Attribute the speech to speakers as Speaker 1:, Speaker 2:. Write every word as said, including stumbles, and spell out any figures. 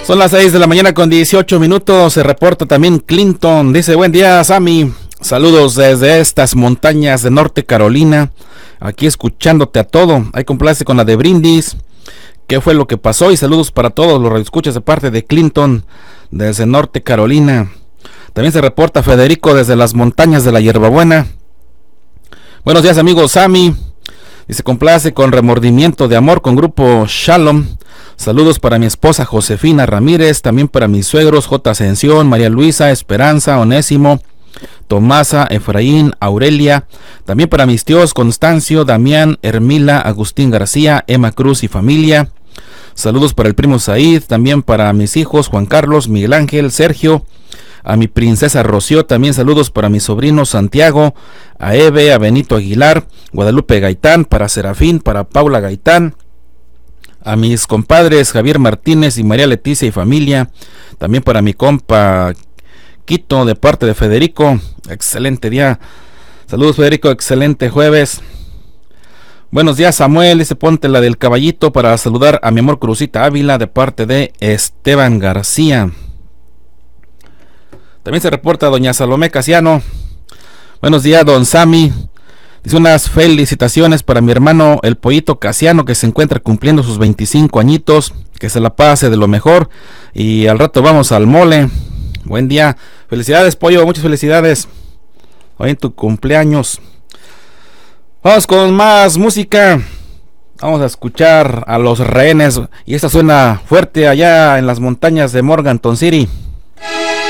Speaker 1: Son las seis de la mañana con dieciocho minutos. Se reporta también Clinton. Dice: buen día, Sammy. Saludos desde estas montañas de Norte Carolina. Aquí escuchándote a todo. Hay complace con la de Brindis. ¿Qué fue lo que pasó? Y saludos para todos los radioescuchas de parte de Clinton desde Norte Carolina. También se reporta Federico desde las montañas de la Hierbabuena. Buenos días, amigos. Sammy. Dice: complace con Remordimiento de Amor con grupo Shalom. Saludos para mi esposa Josefina Ramírez, también para mis suegros J. Ascensión, María Luisa, Esperanza, Onésimo, Tomasa, Efraín, Aurelia, también para mis tíos Constancio, Damián, Hermila, Agustín García, Emma Cruz y familia. Saludos para el primo Said, también para mis hijos Juan Carlos, Miguel Ángel, Sergio, a mi princesa Rocío, también saludos para mi sobrino Santiago, a Eve, a Benito Aguilar, Guadalupe Gaitán, para Serafín, para Paula Gaitán, a mis compadres Javier Martínez y María Leticia y familia, también para mi compa Quito de parte de Federico. Excelente día. Saludos, Federico, excelente jueves. Buenos días, Samuel. Dice: ponte la del caballito para saludar a mi amor Crucita Ávila de parte de Esteban García. También se reporta doña Salomé Casiano. Buenos días, don Sammy. Dice: unas felicitaciones para mi hermano el Pollito Casiano, que se encuentra cumpliendo sus veinticinco añitos, que se la pase de lo mejor y al rato vamos al mole. Buen día, felicidades, Pollo, muchas felicidades hoy en tu cumpleaños. Vamos con más música. Vamos a escuchar a Los Rehenes y esta suena fuerte allá en las montañas de Morganton City.